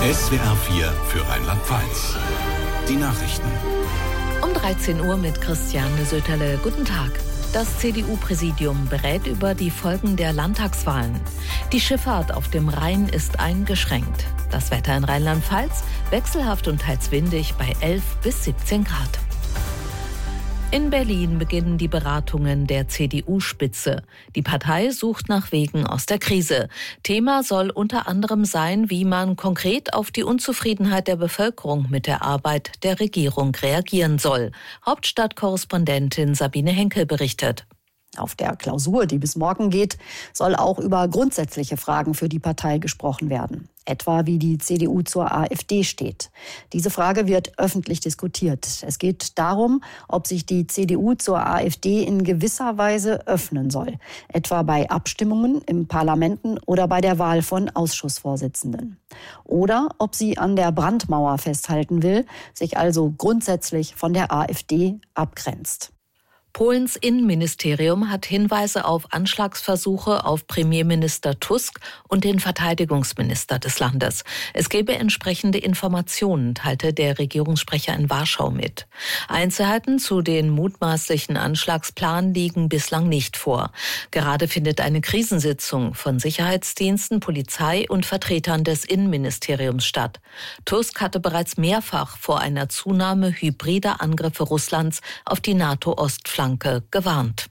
SWR 4 für Rheinland-Pfalz. Die Nachrichten. Um 13 Uhr mit Christiane Söterle. Guten Tag. Das CDU-Präsidium berät über die Folgen der Landtagswahlen. Die Schifffahrt auf dem Rhein ist eingeschränkt. Das Wetter in Rheinland-Pfalz wechselhaft und teils windig bei 11 bis 17 Grad. In Berlin beginnen die Beratungen der CDU-Spitze. Die Partei sucht nach Wegen aus der Krise. Thema soll unter anderem sein, wie man konkret auf die Unzufriedenheit der Bevölkerung mit der Arbeit der Regierung reagieren soll. Hauptstadtkorrespondentin Sabine Henkel berichtet. Auf der Klausur, die bis morgen geht, soll auch über grundsätzliche Fragen für die Partei gesprochen werden. Etwa wie die CDU zur AfD steht. Diese Frage wird öffentlich diskutiert. Es geht darum, ob sich die CDU zur AfD in gewisser Weise öffnen soll. Etwa bei Abstimmungen im Parlamenten oder bei der Wahl von Ausschussvorsitzenden. Oder ob sie an der Brandmauer festhalten will, sich also grundsätzlich von der AfD abgrenzt. Polens Innenministerium hat Hinweise auf Anschlagsversuche auf Premierminister Tusk und den Verteidigungsminister des Landes. Es gebe entsprechende Informationen, teilte der Regierungssprecher in Warschau mit. Einzelheiten zu den mutmaßlichen Anschlagsplänen liegen bislang nicht vor. Gerade findet eine Krisensitzung von Sicherheitsdiensten, Polizei und Vertretern des Innenministeriums statt. Tusk hatte bereits mehrfach vor einer Zunahme hybrider Angriffe Russlands auf die NATO-Ostflanke gewarnt.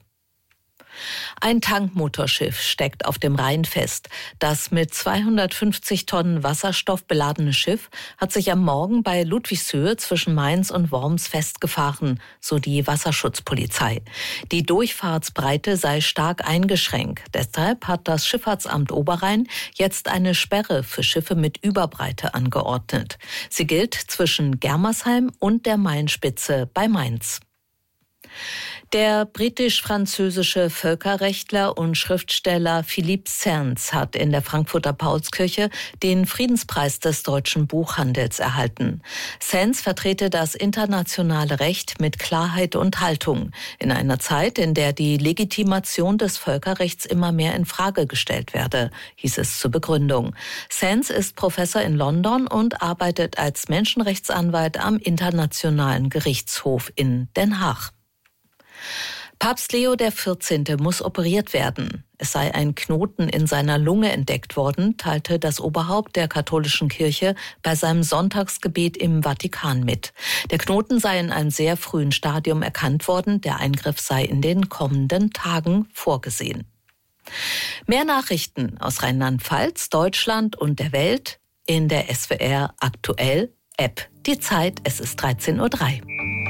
Ein Tankmotorschiff steckt auf dem Rhein fest. Das mit 250 Tonnen Wasserstoff beladene Schiff hat sich am Morgen bei Ludwigshöhe zwischen Mainz und Worms festgefahren, so die Wasserschutzpolizei. Die Durchfahrtsbreite sei stark eingeschränkt. Deshalb hat das Schifffahrtsamt Oberrhein jetzt eine Sperre für Schiffe mit Überbreite angeordnet. Sie gilt zwischen Germersheim und der Mainspitze bei Mainz. Der britisch-französische Völkerrechtler und Schriftsteller Philippe Sands hat in der Frankfurter Paulskirche den Friedenspreis des deutschen Buchhandels erhalten. Sands vertrete das internationale Recht mit Klarheit und Haltung in einer Zeit, in der die Legitimation des Völkerrechts immer mehr in Frage gestellt werde, hieß es zur Begründung. Sands ist Professor in London und arbeitet als Menschenrechtsanwalt am Internationalen Gerichtshof in Den Haag. Papst Leo XIV. Muss operiert werden. Es sei ein Knoten in seiner Lunge entdeckt worden, teilte das Oberhaupt der katholischen Kirche bei seinem Sonntagsgebet im Vatikan mit. Der Knoten sei in einem sehr frühen Stadium erkannt worden. Der Eingriff sei in den kommenden Tagen vorgesehen. Mehr Nachrichten aus Rheinland-Pfalz, Deutschland und der Welt in der SWR Aktuell App. Die Zeit, es ist 13:03 Uhr.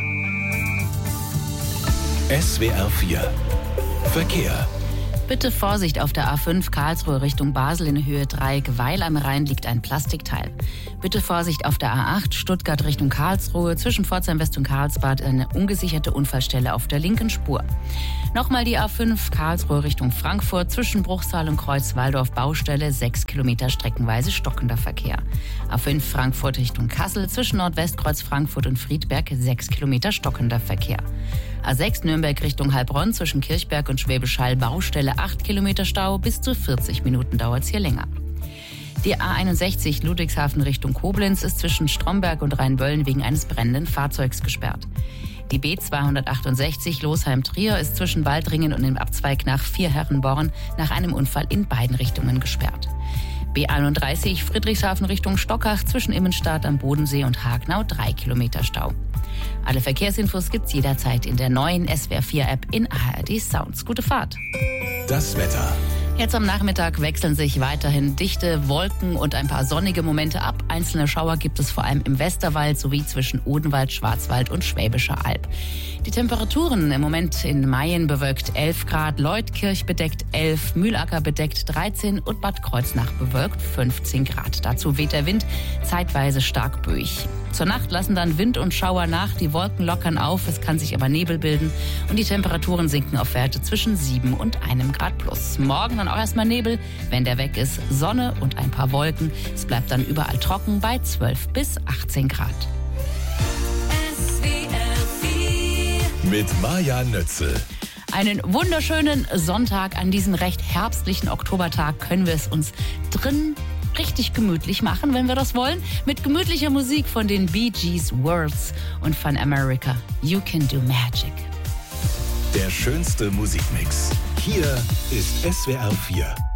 SWR 4 Verkehr. Bitte Vorsicht auf der A5 Karlsruhe Richtung Basel in Höhe 3, weil am Rhein liegt ein Plastikteil. Bitte Vorsicht auf der A8 Stuttgart Richtung Karlsruhe zwischen Pforzheim West und Karlsbad, eine ungesicherte Unfallstelle auf der linken Spur. Nochmal die A5 Karlsruhe Richtung Frankfurt zwischen Bruchsal und Kreuz-Walldorf Baustelle, 6 Kilometer streckenweise stockender Verkehr. A5 Frankfurt Richtung Kassel zwischen Nordwestkreuz Frankfurt und Friedberg, 6 Kilometer stockender Verkehr. A6 Nürnberg Richtung Heilbronn zwischen Kirchberg und Schwäbisch Hall Baustelle, 8 Kilometer Stau, bis zu 40 Minuten dauert es hier länger. Die A61 Ludwigshafen Richtung Koblenz ist zwischen Stromberg und Rheinböllen wegen eines brennenden Fahrzeugs gesperrt. Die B268 Losheim-Trier ist zwischen Waldringen und dem Abzweig nach Vierherrenborn nach einem Unfall in beiden Richtungen gesperrt. B31 Friedrichshafen Richtung Stockach zwischen Immenstadt am Bodensee und Hagnau, 3 Kilometer Stau. Alle Verkehrsinfos gibt's jederzeit in der neuen SWR 4 App in ARD Sounds. Gute Fahrt. Das Wetter. Jetzt am Nachmittag wechseln sich weiterhin dichte Wolken und ein paar sonnige Momente ab. Einzelne Schauer gibt es vor allem im Westerwald sowie zwischen Odenwald, Schwarzwald und Schwäbischer Alb. Die Temperaturen im Moment in Mayen bewölkt 11 Grad, Leutkirch bedeckt 11, Mühlacker bedeckt 13 und Bad Kreuznach bewölkt 15 Grad. Dazu weht der Wind zeitweise stark böig. Zur Nacht lassen dann Wind und Schauer nach, die Wolken lockern auf, es kann sich aber Nebel bilden und die Temperaturen sinken auf Werte zwischen 7 und 1 Grad plus. Morgen dann auch erstmal Nebel, wenn der weg ist, Sonne und ein paar Wolken. Es bleibt dann überall trocken bei 12 bis 18 Grad. Mit Maja Nötzel. Einen wunderschönen Sonntag an diesem recht herbstlichen Oktobertag können wir es uns drin richtig gemütlich machen, wenn wir das wollen. Mit gemütlicher Musik von den Bee Gees, Worlds und von America. You Can Do Magic. Der schönste Musikmix. Hier ist SWR 4.